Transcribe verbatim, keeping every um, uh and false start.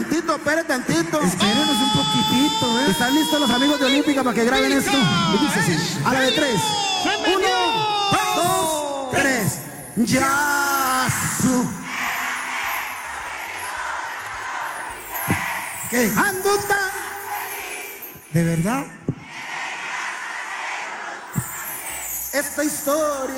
tantito, espere tantito. Espérenos un poquitito, ¿eh? ¿Están listos los amigos de Olímpica para que graben esto? Y dice así, a la de tres. Uno, dos, tres. Ya su. ¿Qué? Anduta. ¿De verdad? Esta historia